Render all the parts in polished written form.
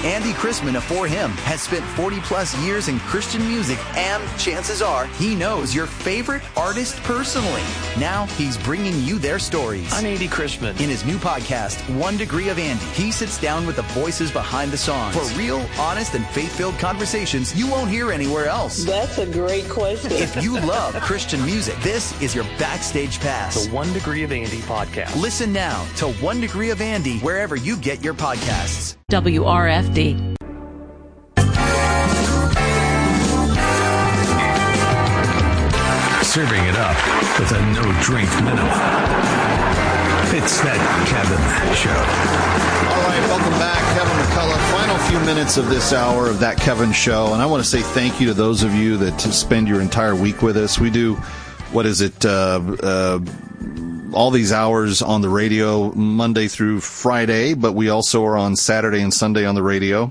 Andy Chrisman of For Him has spent 40-plus years in Christian music, and chances are he knows your favorite artist personally. Now he's bringing you their stories. I'm Andy Chrisman. In his new podcast, 1 Degree of Andy, he sits down with the voices behind the songs for real, honest, and faith-filled conversations you won't hear anywhere else. That's a great question. If you love Christian music, this is your backstage pass. The 1 Degree of Andy podcast. Listen now to 1 Degree of Andy wherever you get your podcasts. WRFD. Serving it up with a no-drink minimum. It's that Kevin Show. All right, welcome back. Kevin McCullough. Final few minutes of this hour of That Kevin Show. And I want to say thank you to those of you that spend your entire week with us. We do, all these hours on the radio Monday through Friday, but we also are on Saturday and Sunday on the radio.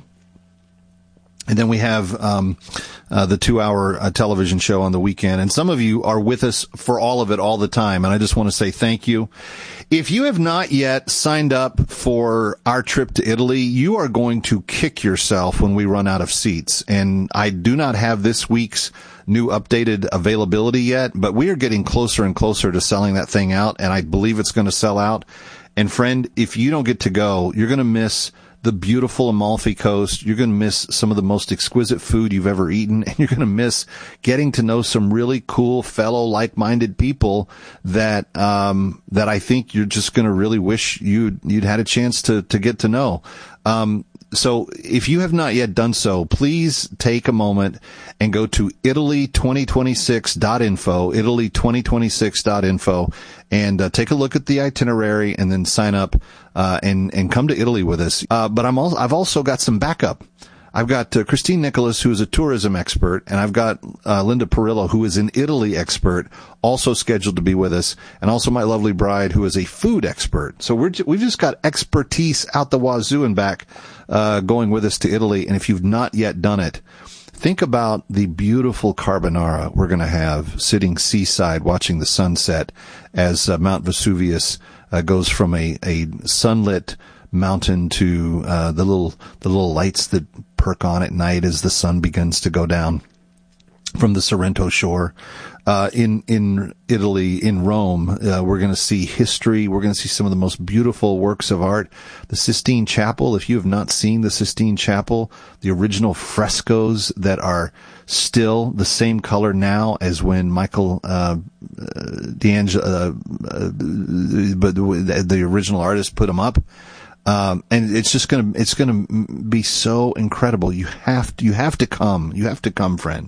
And then we have the 2-hour television show on the weekend. And some of you are with us for all of it all the time. And I just want to say thank you. If you have not yet signed up for our trip to Italy, you are going to kick yourself when we run out of seats. And I do not have this week's new updated availability yet, but we are getting closer and closer to selling that thing out. And I believe it's going to sell out. And friend, if you don't get to go, you're going to miss the beautiful Amalfi Coast. You're going to miss some of the most exquisite food you've ever eaten, and you're going to miss getting to know some really cool fellow like-minded people that I think you're just going to really wish you'd had a chance to get to know. So if you have not yet done so, please take a moment and go to Italy2026.info, Italy2026.info, and take a look at the itinerary and then sign up and come to Italy with us. But I've also got some backup. I've got Christine Nicholas, who is a tourism expert, and I've got Linda Perillo, who is an Italy expert, also scheduled to be with us, and also my lovely bride, who is a food expert. So we've just got expertise out the wazoo and back going with us to Italy. And if you've not yet done it, think about the beautiful carbonara we're going to have sitting seaside watching the sunset as Mount Vesuvius goes from a sunlit mountain to the little lights that perk on at night as the sun begins to go down from the Sorrento shore. In Italy, in Rome, we're going to see history. We're going to see some of the most beautiful works of art. The Sistine Chapel, if you have not seen the Sistine Chapel, the original frescoes that are still the same color now as when Michael D'Angelo, but the original artist put them up. And it's going to be so incredible. You have to come. You have to come, friend.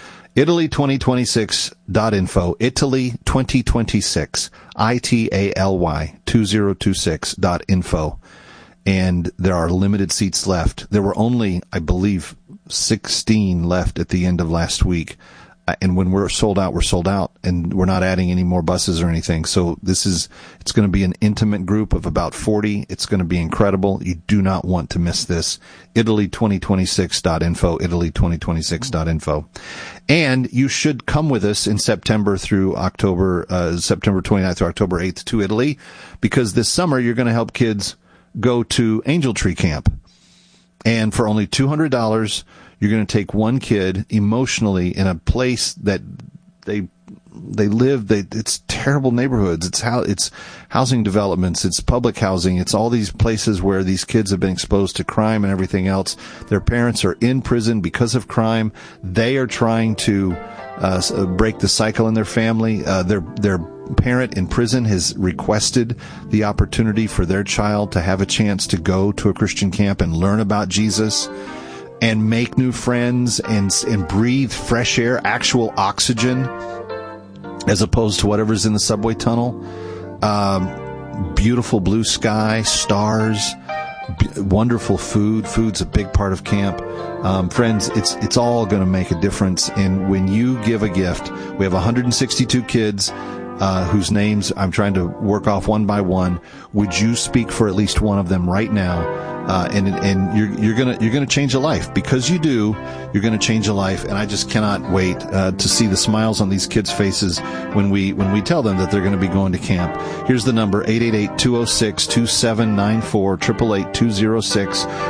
Italy2026.info, Italy2026, ITALY 2026.info. And there are limited seats left. There were only, I believe, 16 left at the end of last week. And when we're sold out, and we're not adding any more buses or anything. So it's going to be an intimate group of about 40. It's going to be incredible. You do not want to miss this. Italy2026.info, Italy2026.info. And you should come with us in September through October, September 29th through October 8th to Italy, because this summer you're going to help kids go to Angel Tree Camp. And for only $200, you're going to take one kid emotionally in a place that they live. It's terrible neighborhoods. It's housing developments. It's public housing. It's all these places where these kids have been exposed to crime and everything else. Their parents are in prison because of crime. They are trying to break the cycle in their family. Their parent in prison has requested the opportunity for their child to have a chance to go to a Christian camp and learn about Jesus and make new friends and breathe fresh air, actual oxygen, as opposed to whatever's in the subway tunnel. Beautiful blue sky, stars, wonderful food. Food's a big part of camp. Friends, it's all going to make a difference. And when you give a gift, we have 162 kids whose names I'm trying to work off one by one. Would you speak for at least one of them right now? And you're gonna change a life. Because you do, you're gonna change a life. And I just cannot wait to see the smiles on these kids' faces when we tell them that they're going to be going to camp. Here's the number: 888-206-2794, 888-206